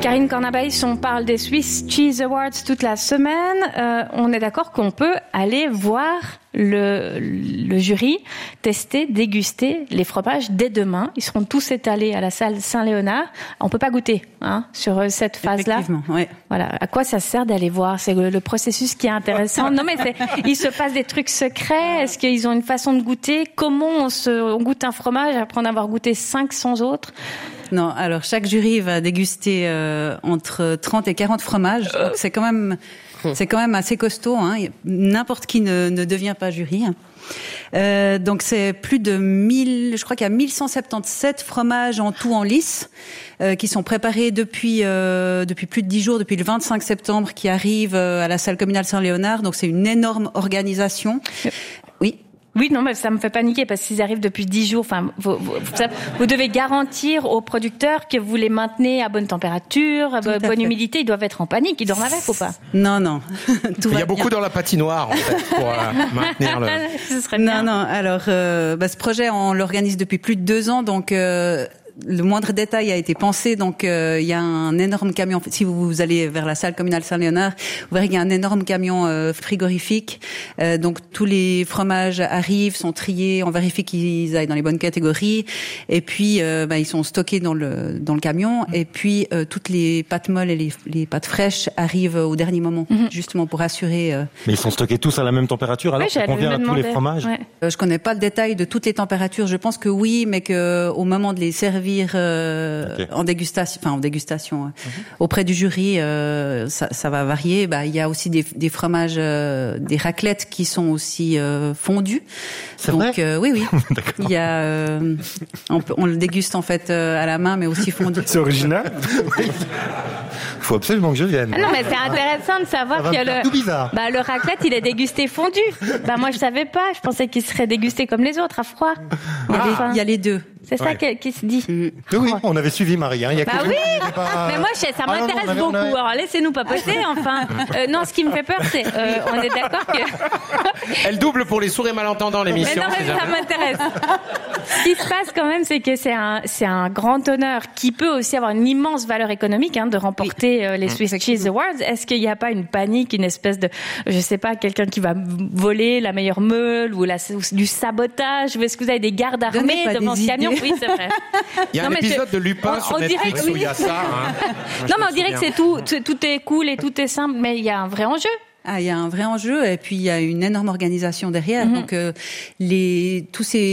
Karine Cornabaïs, on parle des Swiss Cheese Awards toute la semaine. On est d'accord qu'on peut aller voir le jury tester, déguster les fromages dès demain. Ils seront tous étalés à la salle Saint-Léonard. On peut pas goûter sur cette phase-là. Effectivement, ouais. Voilà. À quoi ça sert d'aller voir? C'est le processus qui est intéressant. Non, mais il se passe des trucs secrets. Est-ce qu'ils ont une façon de goûter? Comment on goûte un fromage après en avoir goûté 500 autres? Non, alors chaque jury va déguster entre 30 et 40 fromages. Donc c'est quand même assez costaud. N'importe qui ne devient pas jury. Donc c'est plus de 1000, je crois qu'il y a 1177 fromages en tout en lice qui sont préparés depuis plus de 10 jours, depuis le 25 septembre, qui arrivent à la salle communale Saint-Léonard. Donc c'est une énorme organisation. Oui. Oui, non, mais ça me fait paniquer parce qu'ils arrivent depuis 10 jours. Enfin, vous devez garantir aux producteurs que vous les maintenez à bonne température, à bonne humidité. Ils doivent être en panique. Ils dorment avec ou pas? Non. Il y a beaucoup dans la patinoire, en fait, pour maintenir le... Ce serait bien. Non. Alors, ce projet, on l'organise depuis plus de 2 ans, donc... le moindre détail a été pensé, donc il y a un énorme camion. Si vous allez vers la salle communale Saint-Léonard, vous verrez qu'il y a un énorme camion frigorifique. Donc tous les fromages arrivent, sont triés, on vérifie qu'ils aillent dans les bonnes catégories, et puis ils sont stockés dans le camion. Et puis toutes les pâtes molles et les pâtes fraîches arrivent au dernier moment, justement pour assurer. Mais ils sont stockés tous à la même température, alors ça convient à tous les fromages. Ouais. Je connais pas le détail de toutes les températures. Je pense que oui, mais que au moment de les servir en dégustation auprès du jury, ça va varier. Il y a aussi des fromages, des raclettes qui sont aussi fondus. C'est donc vrai oui. D'accord. Il y a on le déguste en fait à la main, mais aussi fondu. C'est original. Faut absolument que je vienne. Ah non, mais c'est intéressant de savoir que tout bizarre. Le raclette, il est dégusté fondu. Moi, je savais pas. Je pensais qu'il serait dégusté comme les autres, à froid. Il y a les deux. C'est ça qui se dit. Oui, on avait suivi Marie. Il y a oui. Mais moi, ça m'intéresse beaucoup. Alors, laissez-nous papoter, enfin. Non, ce qui me fait peur, c'est, on est d'accord que... Elle double pour les sourds et malentendants, l'émission. Mais non, mais ça m'intéresse. Ce qui se passe quand même, c'est que c'est un grand honneur qui peut aussi avoir une immense valeur économique, de remporter les Swiss Cheese Awards. Est-ce qu'il n'y a pas une panique, une espèce de, je sais pas, quelqu'un qui va voler la meilleure meule ou du sabotage? Ou est-ce que vous avez des gardes armés devant ce camion? Oui, c'est vrai. Il y a un épisode de Lupin sur Netflix où il y a ça. Non, mais on dirait que c'est tout est cool et tout est simple, mais il y a un vrai enjeu. Il y a un vrai enjeu, et puis il y a une énorme organisation derrière. Donc les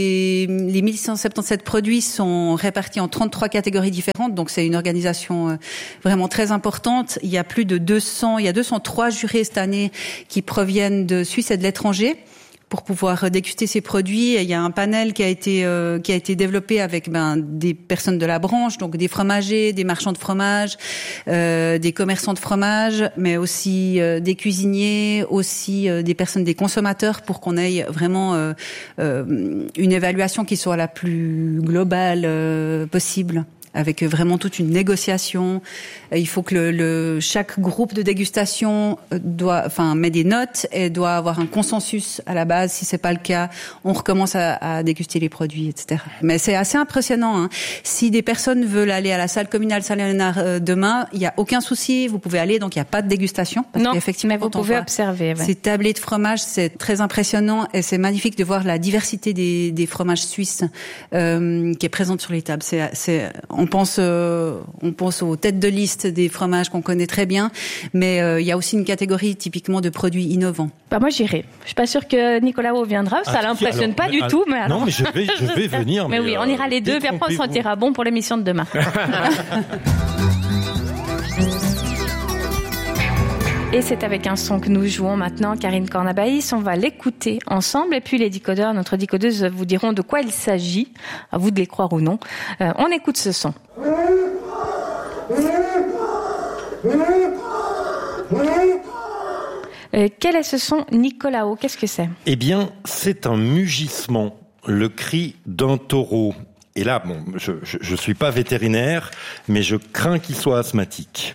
1177 produits sont répartis en 33 catégories différentes. Donc c'est une organisation vraiment très importante. Il y a plus de 203 jurés cette année qui proviennent de Suisse et de l'étranger pour pouvoir déguster ces produits. Il y a un panel qui a été développé avec des personnes de la branche, donc des fromagers, des marchands de fromage, des commerçants de fromage, mais aussi des cuisiniers, aussi des consommateurs, pour qu'on ait vraiment une évaluation qui soit la plus globale possible, avec vraiment toute une négociation. Il faut que chaque groupe de dégustation met des notes et doit avoir un consensus à la base. Si c'est pas le cas, on recommence à déguster les produits, etc. Mais c'est assez impressionnant. Si des personnes veulent aller à la salle communale Saint-Léonard demain, il y a aucun souci. Vous pouvez aller, donc il y a pas de dégustation. Non, mais vous pouvez observer. Ouais. Ces tablés de fromage, c'est très impressionnant, et c'est magnifique de voir la diversité des fromages suisses qui est présente sur les tables. On pense aux têtes de liste des fromages qu'on connaît très bien, mais il y a aussi une catégorie typiquement de produits innovants. Moi, j'irai. Je suis pas sûre que Nicolas viendra, ça l'impressionne pas du tout. Mais non, mais je vais venir. Mais oui, on ira les deux, puis après on se sentira bon pour l'émission de demain. Et c'est avec un son que nous jouons maintenant, Karine Cornabaïs. On va l'écouter ensemble, et puis les décodeurs, notre décodeuse, vous diront de quoi il s'agit. À vous de les croire ou non. On écoute ce son. Quel est ce son, Nicolao? Qu'est-ce que c'est? Eh bien, c'est un mugissement, le cri d'un taureau. Et là, je suis pas vétérinaire, mais je crains qu'il soit asthmatique.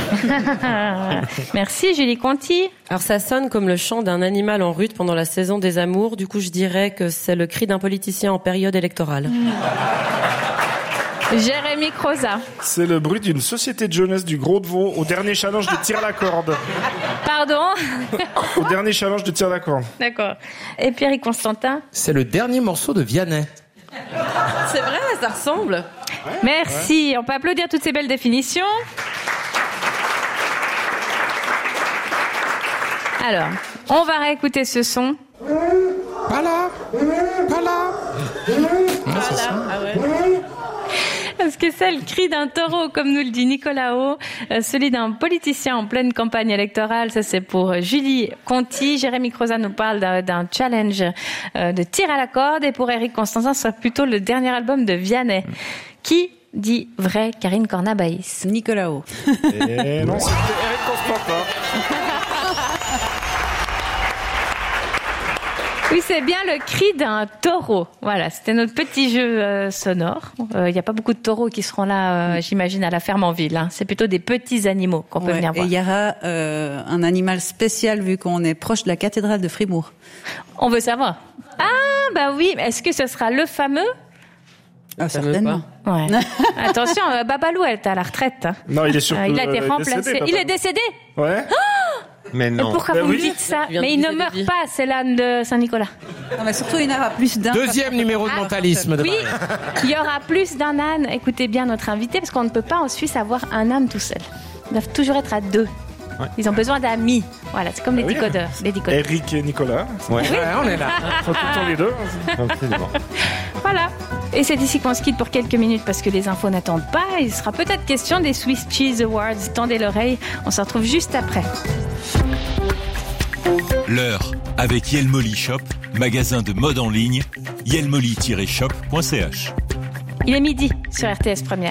Merci, Julie Conti. Alors ça sonne comme le chant d'un animal en rut pendant la saison des amours. Du coup, je dirais que c'est le cri d'un politicien en période électorale. Jérémy Croza. C'est le bruit d'une société de jeunesse du Gros de Vaud au dernier challenge de tir à la corde. Pardon? Au dernier challenge de tir à la corde. D'accord. Et Pierre Constantin? C'est le dernier morceau de Vianney. C'est vrai, ça ressemble. Merci. On peut applaudir toutes ces belles définitions. Alors, on va réécouter ce son. Pas là. Ah ouais. Parce que c'est le cri d'un taureau, comme nous le dit Nicolas Haut, celui d'un politicien en pleine campagne électorale. Ça, c'est pour Julie Conti. Jérémy Croza nous parle d'un challenge de tir à la corde. Et pour Éric Constantin, ce sera plutôt le dernier album de Vianney. Qui dit vrai, Karine Cornabaïs? Nicolas Haut. Et non, c'était Éric Constantin. Oui, c'est bien le cri d'un taureau. Voilà, c'était notre petit jeu sonore. Il n'y a pas beaucoup de taureaux qui seront là, j'imagine, à la ferme en ville. Hein. C'est plutôt des petits animaux qu'on peut venir voir. Et il y aura un animal spécial vu qu'on est proche de la cathédrale de Fribourg. On veut savoir. Ah, bah oui. Est-ce que ce sera le fameux? Ah, certainement. Ouais. Attention, Babalou, elle est à la retraite. Hein. Non, il est surtout il a été remplacé. Il est décédé? Ouais. Mais Et non. pourquoi vous me dites ça? Mais il ne meurt pas, c'est l'âne de Saint-Nicolas. Non, mais surtout, il y en aura plus d'un. Deuxième numéro de mentalisme. Oui, il y aura plus d'un âne. Écoutez bien notre invité, parce qu'on ne peut pas en Suisse avoir un âne tout seul. Ils doivent toujours être à deux. Ouais. Ils ont besoin d'amis. Voilà, c'est comme les décodeurs. Eric et Nicolas. Ouais, on est là. Ils sont tout le temps les deux. Absolument. Voilà. Et c'est ici qu'on se quitte pour quelques minutes parce que les infos n'attendent pas. Il sera peut-être question des Swiss Cheese Awards. Tendez l'oreille. On se retrouve juste après. L'heure avec Yelmoli Shop, magasin de mode en ligne, yelmoli-shop.ch. Il est midi sur RTS Première.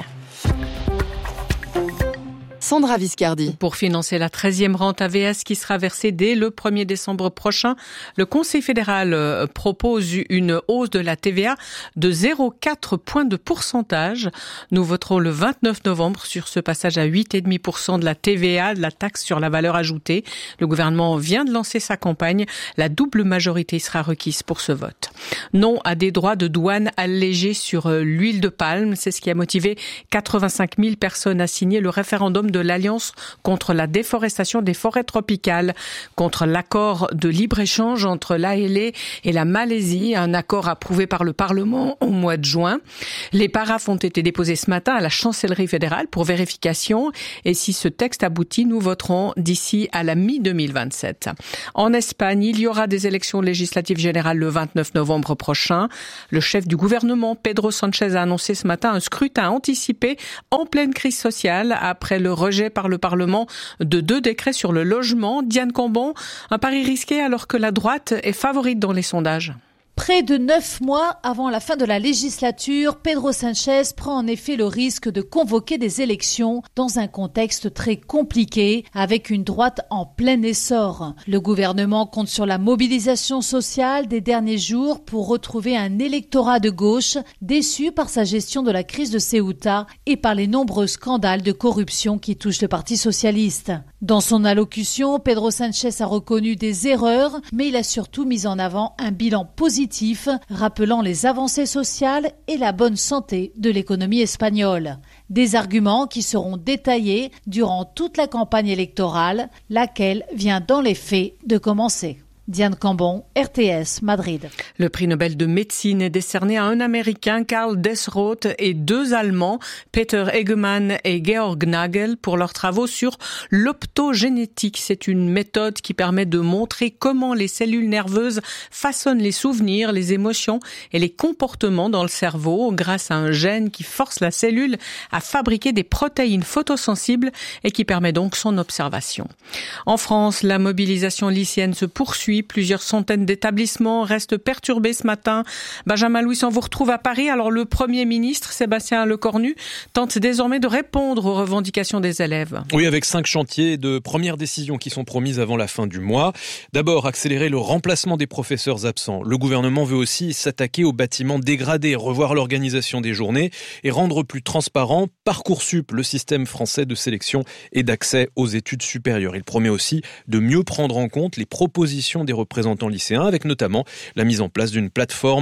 Sandra Viscardi. Pour financer la 13e rente AVS qui sera versée dès le 1er décembre prochain, le Conseil fédéral propose une hausse de la TVA de 0,4 points de pourcentage. Nous voterons le 29 novembre sur ce passage à 8,5% de la TVA, de la taxe sur la valeur ajoutée. Le gouvernement vient de lancer sa campagne. La double majorité sera requise pour ce vote. Non à des droits de douane allégés sur l'huile de palme. C'est ce qui a motivé 85 000 personnes à signer le référendum de l'Alliance contre la déforestation des forêts tropicales, contre l'accord de libre-échange entre l'ALE et la Malaisie, un accord approuvé par le Parlement au mois de juin. Les paraphes ont été déposés ce matin à la chancellerie fédérale pour vérification et si ce texte aboutit, nous voterons d'ici à la mi-2027. En Espagne, il y aura des élections législatives générales le 29 novembre prochain. Le chef du gouvernement, Pedro Sánchez, a annoncé ce matin un scrutin anticipé en pleine crise sociale après le rejet par le Parlement de 2 décrets sur le logement. Diane Cambon, un pari risqué alors que la droite est favorite dans les sondages. Près de 9 mois avant la fin de la législature, Pedro Sánchez prend en effet le risque de convoquer des élections dans un contexte très compliqué, avec une droite en plein essor. Le gouvernement compte sur la mobilisation sociale des derniers jours pour retrouver un électorat de gauche déçu par sa gestion de la crise de Ceuta et par les nombreux scandales de corruption qui touchent le Parti socialiste. Dans son allocution, Pedro Sánchez a reconnu des erreurs, mais il a surtout mis en avant un bilan positif, rappelant les avancées sociales et la bonne santé de l'économie espagnole. Des arguments qui seront détaillés durant toute la campagne électorale, laquelle vient dans les faits de commencer. Diane Cambon, RTS, Madrid. Le prix Nobel de médecine est décerné à un Américain, Karl Deßroth, et 2 Allemands, Peter Eggemann et Georg Nagel, pour leurs travaux sur l'optogénétique. C'est une méthode qui permet de montrer comment les cellules nerveuses façonnent les souvenirs, les émotions et les comportements dans le cerveau grâce à un gène qui force la cellule à fabriquer des protéines photosensibles et qui permet donc son observation. En France, la mobilisation lycéenne se poursuit. Plusieurs centaines d'établissements restent perturbés ce matin. Benjamin Louis, on vous retrouve à Paris. Alors le Premier ministre, Sébastien Lecornu, tente désormais de répondre aux revendications des élèves. Oui, avec 5 chantiers de premières décisions qui sont promises avant la fin du mois. D'abord, accélérer le remplacement des professeurs absents. Le gouvernement veut aussi s'attaquer aux bâtiments dégradés, revoir l'organisation des journées et rendre plus transparent Parcoursup, le système français de sélection et d'accès aux études supérieures. Il promet aussi de mieux prendre en compte les propositions des représentants lycéens, avec notamment la mise en place d'une plateforme de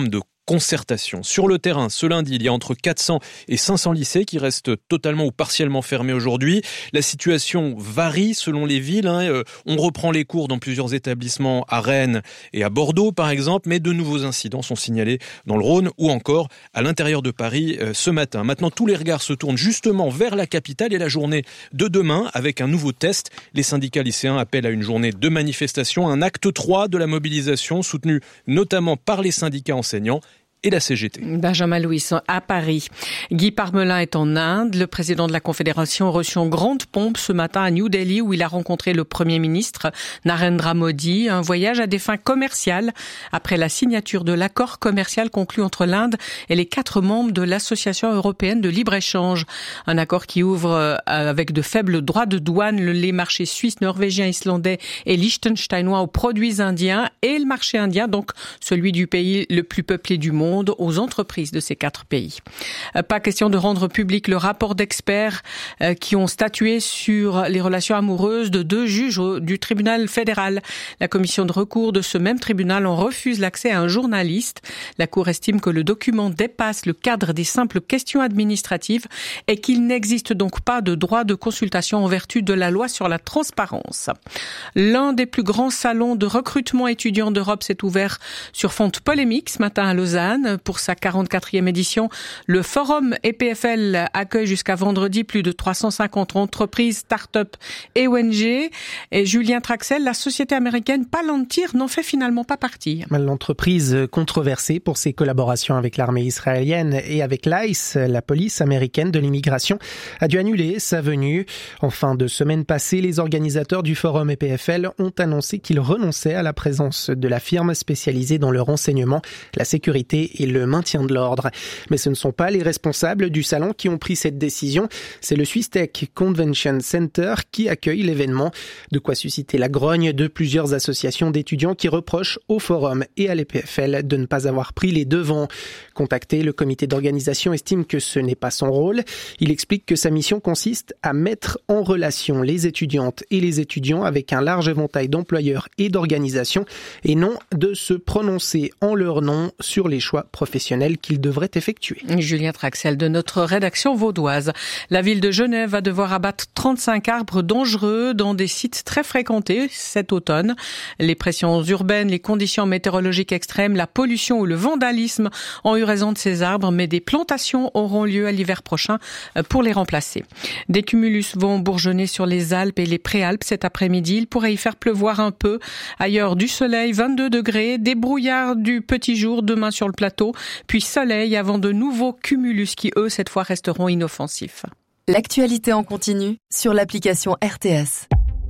concertation. Sur le terrain, ce lundi, il y a entre 400 et 500 lycées qui restent totalement ou partiellement fermés aujourd'hui. La situation varie selon les villes. On reprend les cours dans plusieurs établissements à Rennes et à Bordeaux, par exemple, mais de nouveaux incidents sont signalés dans le Rhône ou encore à l'intérieur de Paris ce matin. Maintenant, tous les regards se tournent justement vers la capitale et la journée de demain avec un nouveau test. Les syndicats lycéens appellent à une journée de manifestation, un acte 3 de la mobilisation soutenu notamment par les syndicats enseignants et la CGT. Benjamin Louis à Paris. Guy Parmelin est en Inde. Le président de la Confédération a reçu en grande pompe ce matin à New Delhi où il a rencontré le Premier ministre Narendra Modi. Un voyage à des fins commerciales après la signature de l'accord commercial conclu entre l'Inde et les 4 membres de l'Association européenne de libre-échange. Un accord qui ouvre avec de faibles droits de douane les marchés suisses, norvégiens, islandais et liechtensteinois aux produits indiens et le marché indien, donc celui du pays le plus peuplé du monde, aux entreprises de ces 4 pays. Pas question de rendre public le rapport d'experts qui ont statué sur les relations amoureuses de 2 juges du tribunal fédéral. La commission de recours de ce même tribunal en refuse l'accès à un journaliste. La Cour estime que le document dépasse le cadre des simples questions administratives et qu'il n'existe donc pas de droit de consultation en vertu de la loi sur la transparence. L'un des plus grands salons de recrutement étudiant d'Europe s'est ouvert sur fond de polémique ce matin à Lausanne. Pour sa 44e édition, le Forum EPFL accueille jusqu'à vendredi plus de 350 entreprises, start-up et ONG. Et Julien Traxel, la société américaine Palantir n'en fait finalement pas partie. L'entreprise controversée pour ses collaborations avec l'armée israélienne et avec l'ICE, la police américaine de l'immigration, a dû annuler sa venue. En fin de semaine passée, les organisateurs du Forum EPFL ont annoncé qu'ils renonçaient à la présence de la firme spécialisée dans le renseignement, la sécurité et le maintien de l'ordre. Mais ce ne sont pas les responsables du salon qui ont pris cette décision. C'est le Swiss Tech Convention Center qui accueille l'événement. De quoi susciter la grogne de plusieurs associations d'étudiants qui reprochent au Forum et à l'EPFL de ne pas avoir pris les devants. Contacté, le comité d'organisation estime que ce n'est pas son rôle. Il explique que sa mission consiste à mettre en relation les étudiantes et les étudiants avec un large éventail d'employeurs et d'organisations et non de se prononcer en leur nom sur les choix professionnels qu'ils devraient effectuer. Julien Traxel de notre rédaction vaudoise. La ville de Genève va devoir abattre 35 arbres dangereux dans des sites très fréquentés cet automne. Les pressions urbaines, les conditions météorologiques extrêmes, la pollution ou le vandalisme ont eu raison de ces arbres, mais des plantations auront lieu à l'hiver prochain pour les remplacer. Des cumulus vont bourgeonner sur les Alpes et les Préalpes cet après-midi. Il pourrait y faire pleuvoir un peu. Ailleurs, du soleil, 22 degrés, des brouillards du petit jour demain sur le plateau, puis soleil avant de nouveaux cumulus qui, eux, cette fois resteront inoffensifs. L'actualité en continu sur l'application RTS.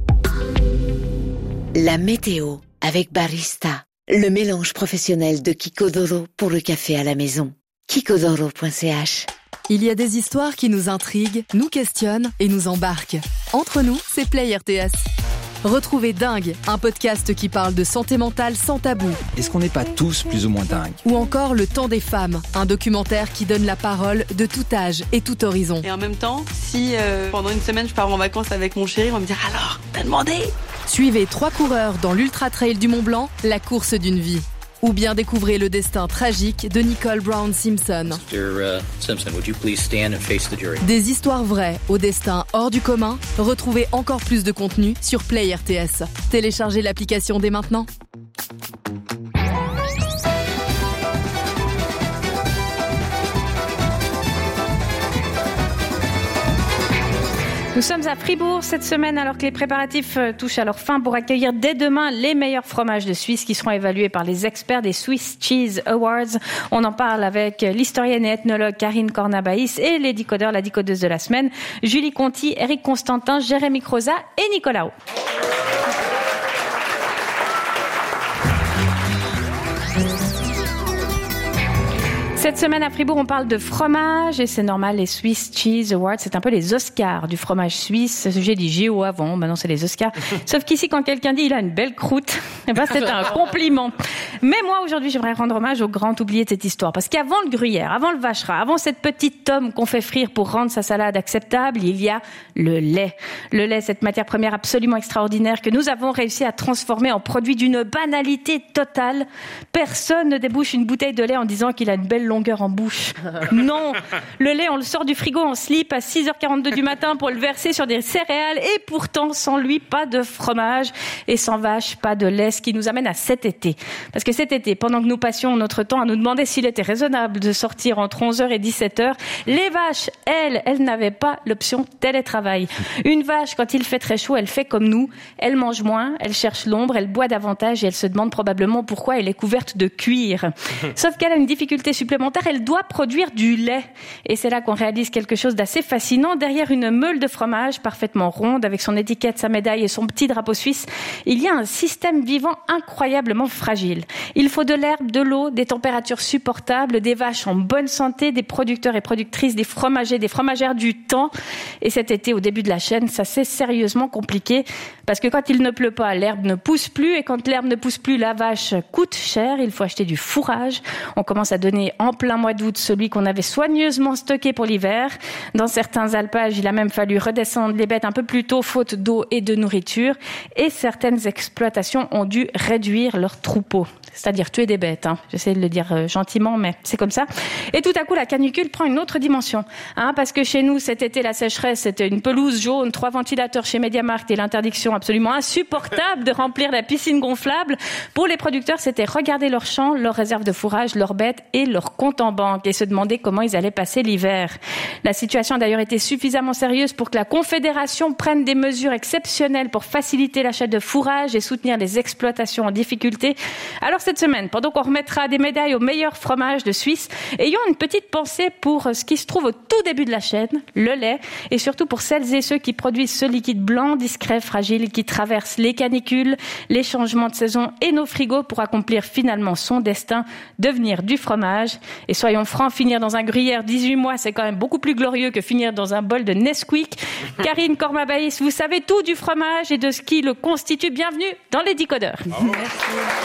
La météo avec Barista, le mélange professionnel de Kikodoro pour le café à la maison. Kikodoro.ch. Il y a des histoires qui nous intriguent, nous questionnent et nous embarquent. Entre nous, c'est Play RTS. Retrouvez Dingue, un podcast qui parle de santé mentale sans tabou. Est-ce qu'on n'est pas tous plus ou moins dingues ? Ou encore Le Temps des femmes, un documentaire qui donne la parole de tout âge et tout horizon. Et en même temps, si pendant une semaine je pars en vacances avec mon chéri, on va me dire « Alors, t'as demandé ?» Suivez 3 coureurs dans l'Ultra Trail du Mont Blanc, la course d'une vie. Ou bien découvrez le destin tragique de Nicole Brown Simpson. Mr. Simpson, would you please stand and face the jury? Des histoires vraies au destin hors du commun. Retrouvez encore plus de contenu sur Play RTS. Téléchargez l'application dès maintenant. Nous sommes à Fribourg cette semaine alors que les préparatifs touchent à leur fin pour accueillir dès demain les meilleurs fromages de Suisse qui seront évalués par les experts des Swiss Cheese Awards. On en parle avec l'historienne et ethnologue Karine Cornabaïs et les décodeurs, la décodeuse de la semaine, Julie Conti, Eric Constantin, Jérémy Croza et Nicolas Haut. Cette semaine à Fribourg, on parle de fromage et c'est normal, les Swiss Cheese Awards, c'est un peu les Oscars du fromage suisse. J'ai dit GO avant, maintenant c'est les Oscars. Sauf qu'ici, quand quelqu'un dit il a une belle croûte, eh ben c'est un compliment. Mais moi, aujourd'hui, j'aimerais rendre hommage au grand oublié de cette histoire. Parce qu'avant le gruyère, avant le vacherin, avant cette petite tome qu'on fait frire pour rendre sa salade acceptable, il y a le lait. Le lait, cette matière première absolument extraordinaire que nous avons réussi à transformer en produit d'une banalité totale. Personne ne débouche une bouteille de lait en disant qu'il a une belle longueur en bouche. Non, le lait, on le sort du frigo en slip à 6h42 du matin pour le verser sur des céréales et pourtant, sans lui, pas de fromage et sans vache, pas de lait, ce qui nous amène à cet été. Parce que cet été, pendant que nous passions notre temps à nous demander s'il était raisonnable de sortir entre 11h et 17h, les vaches, elles n'avaient pas l'option télétravail. Une vache, quand il fait très chaud, elle fait comme nous, elle mange moins, elle cherche l'ombre, elle boit davantage et elle se demande probablement pourquoi elle est couverte de cuir. Sauf qu'elle a une difficulté supplémentaire, elle doit produire du lait. Et c'est là qu'on réalise quelque chose d'assez fascinant. Derrière une meule de fromage parfaitement ronde, avec son étiquette, sa médaille et son petit drapeau suisse, il y a un système vivant incroyablement fragile. Il faut de l'herbe, de l'eau, des températures supportables, des vaches en bonne santé, des producteurs et productrices, des fromagers, des fromagères du temps. Et cet été, au début de la chaîne, ça s'est sérieusement compliqué. Parce que quand il ne pleut pas, l'herbe ne pousse plus. Et quand l'herbe ne pousse plus, la vache coûte cher. Il faut acheter du fourrage. On commence à donner en plein mois d'août celui qu'on avait soigneusement stocké pour l'hiver. Dans certains alpages, il a même fallu redescendre les bêtes un peu plus tôt, faute d'eau et de nourriture. Et certaines exploitations ont dû réduire leurs troupeaux. C'est-à-dire tuer des bêtes. J'essaie de le dire gentiment, mais c'est comme ça. Et tout à coup, la canicule prend une autre dimension. Parce que chez nous, cet été, la sécheresse, c'était une pelouse jaune, 3 ventilateurs chez MediaMarkt et l'interdiction absolument insupportable de remplir la piscine gonflable. Pour les producteurs, c'était regarder leurs champs, leurs réserves de fourrage, leurs bêtes et leurs comptes en banque et se demander comment ils allaient passer l'hiver. La situation a d'ailleurs été suffisamment sérieuse pour que la Confédération prenne des mesures exceptionnelles pour faciliter l'achat de fourrage et soutenir les exploitations en difficulté. Alors cette semaine, pendant qu'on remettra des médailles au meilleur fromage de Suisse, ayons une petite pensée pour ce qui se trouve au tout début de la chaîne, le lait, et surtout pour celles et ceux qui produisent ce liquide blanc, discret, fragile, qui traverse les canicules, les changements de saison et nos frigos pour accomplir finalement son destin, devenir du fromage. Et soyons francs, finir dans un gruyère 18 mois, c'est quand même beaucoup plus glorieux que finir dans un bol de Nesquik. Karine Cormabaïs, vous savez tout du fromage et de ce qui le constitue. Bienvenue dans les Décodeurs. Merci.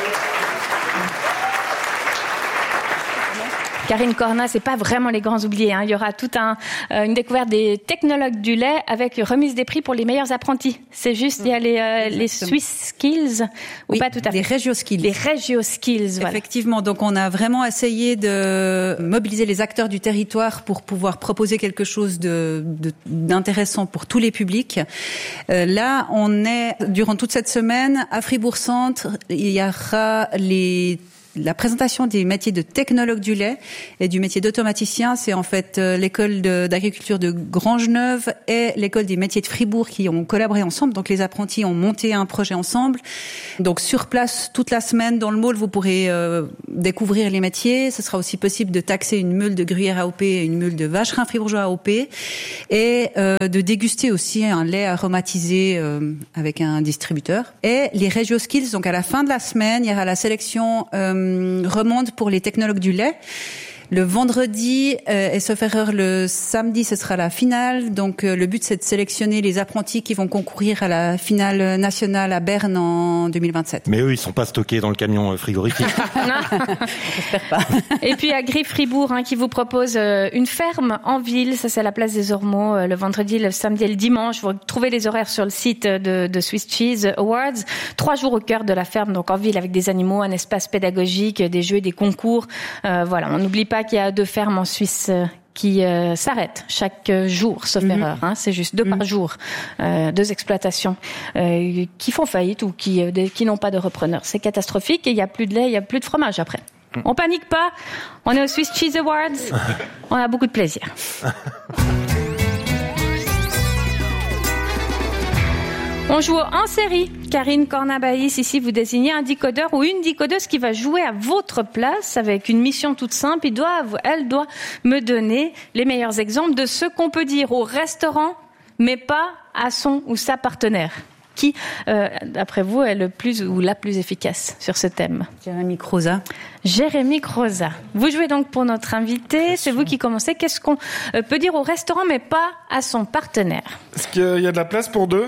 Karine Corna, c'est pas vraiment les grands oubliés. Il y aura toute une découverte des technologues du lait avec remise des prix pour les meilleurs apprentis. C'est juste, il y a les Swiss Skills, ou pas tout à fait. Les Regio Skills. Les Regio Skills, voilà. Effectivement, donc on a vraiment essayé de mobiliser les acteurs du territoire pour pouvoir proposer quelque chose d'intéressant pour tous les publics. Là, on est, durant toute cette semaine, à Fribourg-Centre, il y aura la présentation des métiers de technologue du lait et du métier d'automaticien. C'est en fait l'école d'agriculture de Grangeneuve et l'école des métiers de Fribourg qui ont collaboré ensemble. Donc les apprentis ont monté un projet ensemble. Donc sur place, toute la semaine dans le môle, vous pourrez découvrir les métiers. Ce sera aussi possible de taxer une meule de gruyère AOP et une meule de vacherin fribourgeois AOP et de déguster aussi un lait aromatisé avec un distributeur. Et les Regio Skills, donc à la fin de la semaine, il y aura la sélection remonte pour les technologues du lait. Le vendredi, et sauf erreur, le samedi, ce sera la finale. Donc, le but, c'est de sélectionner les apprentis qui vont concourir à la finale nationale à Berne en 2027. Mais eux, ils sont pas stockés dans le camion frigorifique. J'espère pas. Et puis, à Gris-Fribourg, qui vous propose une ferme en ville. Ça, c'est à la place des Ormeaux, le vendredi, le samedi et le dimanche. Vous trouvez les horaires sur le site de Swiss Cheese Awards. 3 jours au cœur de la ferme, donc en ville, avec des animaux, un espace pédagogique, des jeux, des concours. Voilà, on n'oublie pas qu'il y a 2 fermes en Suisse qui s'arrêtent chaque jour, sauf erreur. C'est juste 2 par jour, 2 exploitations qui font faillite ou qui n'ont pas de repreneur. C'est catastrophique et il y a plus de lait, il y a plus de fromage après. On panique pas, on est au Swiss Cheese Awards, on a beaucoup de plaisir. On joue en série. Karine Cornabaïs, ici, vous désignez un décodeur ou une décodeuse qui va jouer à votre place avec une mission toute simple. Elle doit me donner les meilleurs exemples de ce qu'on peut dire au restaurant, mais pas à son ou sa partenaire. qui, d'après vous, est le plus ou la plus efficace sur ce thème? Jérémy Croza. Jérémy Croza. Vous jouez donc pour notre invité. C'est vous qui commencez. Qu'est-ce qu'on peut dire au restaurant, mais pas à son partenaire? Est-ce qu'il y a de la place pour deux?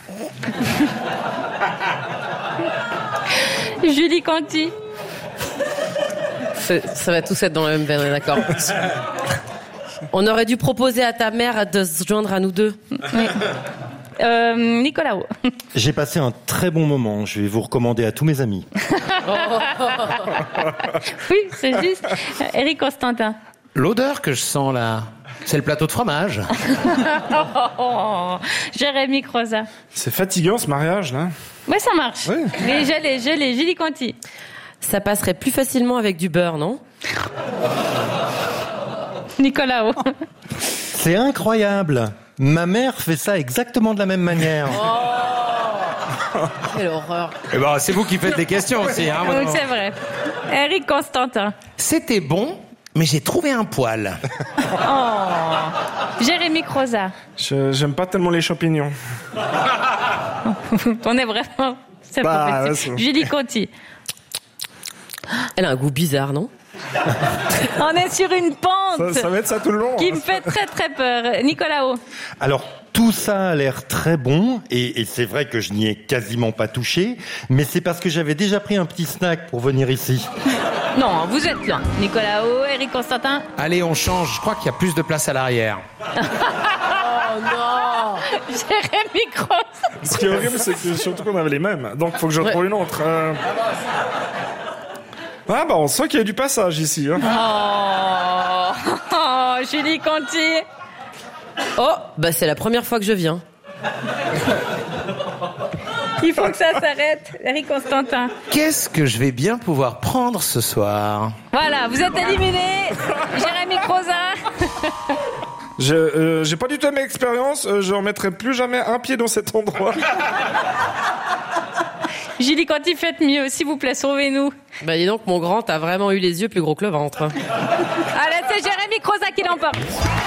Julie Conti. Ça va tous être dans la même veine, d'accord. On aurait dû proposer à ta mère de se joindre à nous deux. Oui. Nicolas. J'ai passé un très bon moment. Je vais vous recommander à tous mes amis. Oui, c'est juste. Éric Constantin. L'odeur que je sens là, c'est le plateau de fromage. Jérémy Croza. C'est fatigant ce mariage là. Oui, ça marche. Oui. Mais je l'ai. Julie Conti. Ça passerait plus facilement avec du beurre, non? Nicolas. C'est incroyable. Ma mère fait ça exactement de la même manière. Quelle horreur. Eh ben, c'est vous qui faites des questions aussi. Hein, oui, c'est vrai. Éric Constantin. C'était bon, mais j'ai trouvé un poil. Jérémy Croza. J'aime pas tellement les champignons. On est vraiment... C'est pas possible. Julie Conti. Elle a un goût bizarre, non? On est sur une pente. Ça va être ça tout le long. Qui me fait très très peur. Nicolas. Alors, tout ça a l'air très bon, et c'est vrai que je n'y ai quasiment pas touché, mais c'est parce que j'avais déjà pris un petit snack pour venir ici. Non, vous êtes là. Nicolas, Éric Constantin. Allez, on change. Je crois qu'il y a plus de place à l'arrière. Oh non. Jérémy Croza. Ce qui est horrible, c'est que surtout qu'on avait les mêmes. Donc, il faut que je retrouve une autre. Ah bah on sent qu'il y a du passage ici. Hein. Julie Conti. Oh, bah c'est la première fois que je viens. Il faut que ça s'arrête. Éric Constantin. Qu'est-ce que je vais bien pouvoir prendre ce soir? Voilà, vous êtes éliminé. Jérémy Croza. J'ai pas du tout la même expérience. Je remettrai plus jamais un pied dans cet endroit. Julie Conti, faites mieux, s'il vous plaît, sauvez-nous. Bah dis donc, mon grand, t'as vraiment eu les yeux plus gros que le ventre. Allez, c'est Jérémy Croza qui l'emporte.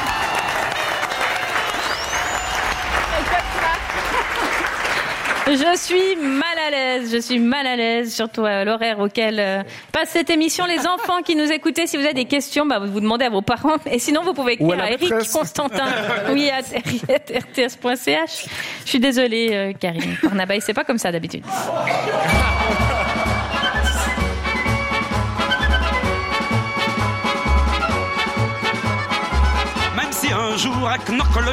Je suis mal à l'aise, surtout à l'horaire auquel passe cette émission. Les enfants qui nous écoutez, si vous avez des questions, bah, vous demandez à vos parents. Et sinon, vous pouvez écrire à Éric Constantin, oui, à rts.ch. Je suis désolée, Karine Barnabaï, c'est pas comme ça d'habitude. Même si un jour, à Knock